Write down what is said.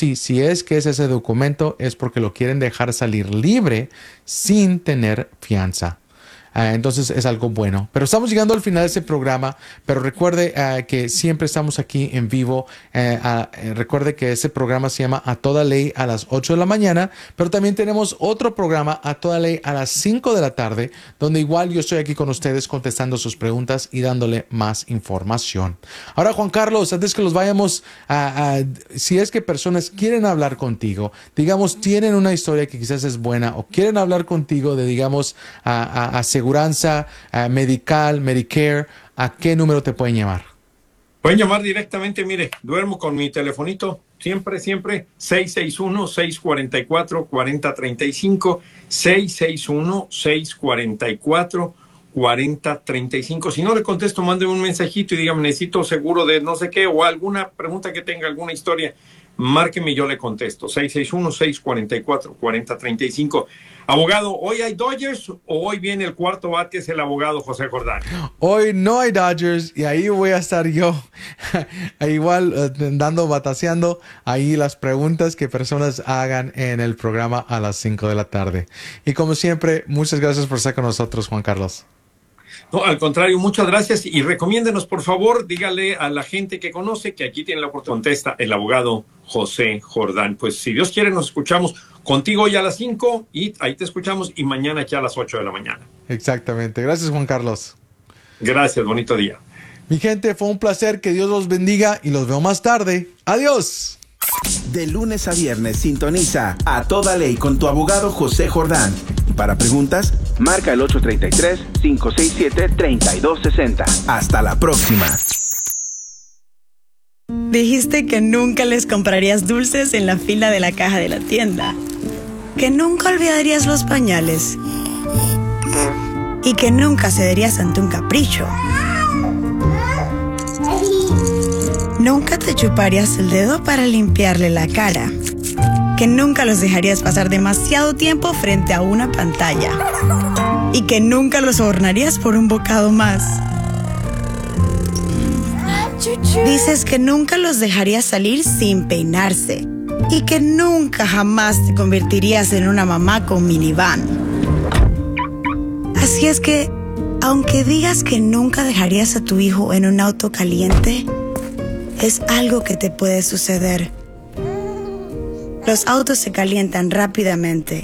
si es que es ese documento, es porque lo quieren dejar salir libre sin tener fianza. Entonces es algo bueno. Pero estamos llegando al final de este programa. Pero recuerde que siempre estamos aquí en vivo. Recuerde que ese programa se llama A Toda Ley a las 8 de la mañana. Pero también tenemos otro programa A Toda Ley a las 5 de la tarde, donde igual yo estoy aquí con ustedes contestando sus preguntas y dándole más información. Ahora, Juan Carlos, antes que los vayamos si es que personas quieren hablar contigo, digamos, tienen una historia que quizás es buena o quieren hablar contigo de, digamos, aseguranza medical, Medicare, ¿a qué número te pueden llamar? Pueden llamar directamente, mire, duermo con mi telefonito, siempre, 661-644-4035, 661-644-4035. Si no le contesto, mándeme un mensajito y dígame, necesito seguro de no sé qué, o alguna pregunta que tenga, alguna historia, márqueme y yo le contesto, 661-644-4035. Abogado, ¿hoy hay Dodgers o hoy viene el cuarto bat, que es el abogado José Jordán? Hoy no hay Dodgers y ahí voy a estar yo, igual bataseando ahí las preguntas que personas hagan en el programa a las 5 de la tarde. Y como siempre, muchas gracias por estar con nosotros, Juan Carlos. No, al contrario, muchas gracias y recomiéndenos, por favor, dígale a la gente que conoce que aquí tiene la oportunidad. Contesta el abogado José Jordán. Pues si Dios quiere, nos escuchamos contigo hoy a las 5 y ahí te escuchamos, y mañana aquí a las 8 de la mañana. Exactamente. Gracias, Juan Carlos. Gracias, bonito día. Mi gente, fue un placer, que Dios los bendiga y los veo más tarde. Adiós. De lunes a viernes sintoniza A Toda Ley con tu abogado José Jordán. Y para preguntas, marca el 833-567-3260. Hasta la próxima. Dijiste que nunca les comprarías dulces en la fila de la caja de la tienda, que nunca olvidarías los pañales y que nunca cederías ante un capricho. Nunca te chuparías el dedo para limpiarle la cara, que nunca los dejarías pasar demasiado tiempo frente a una pantalla y que nunca los sobornarías por un bocado más. Dices que nunca los dejarías salir sin peinarse y que nunca jamás te convertirías en una mamá con minivan. Así es que, aunque digas que nunca dejarías a tu hijo en un auto caliente, es algo que te puede suceder. Los autos se calientan rápidamente